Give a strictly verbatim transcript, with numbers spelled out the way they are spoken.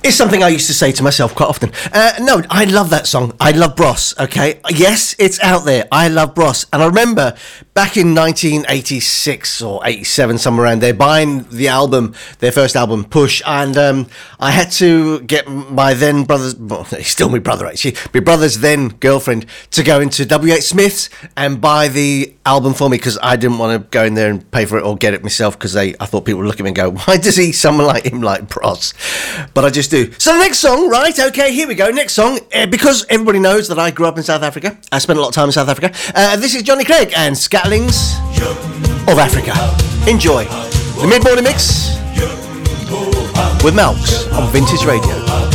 It's something I used to say to myself quite often. Uh, no, I love that song. I love Bros, okay? Yes, it's out there. I love Bros. And I remember back in nineteen eighty-six or eighty-seven, somewhere around there, buying the album, their first album, Push, and um, I had to get my then brother's, well, he's still my brother actually, my brother's then girlfriend to go into W H Smith's and buy the album for me because I didn't want to go in there and pay for it or get it myself because I thought people would look at me and go, why does he, someone like him, like Bros? But I just do. So the next song, right, okay, here we go, next song, uh, because everybody knows that I grew up in South Africa, I spent a lot of time in South Africa, uh, this is Johnny Clegg and Scatterlings of Africa. Enjoy the Mid-Morning Mix with Malks on Vintage Radio.